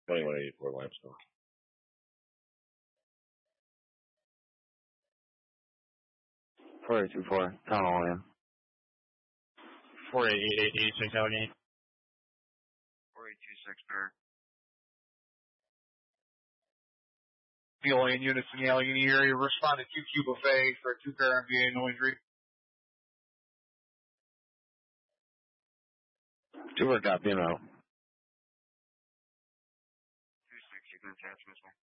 2184 limestone. 4824, Town Hall, 4886 Allegheny. 4826 Bear. Alien units in the Allegheny area respond to QQ Buffet for a 2-pair MVA, no injury. 2 copy and out. 26, you can attach missile.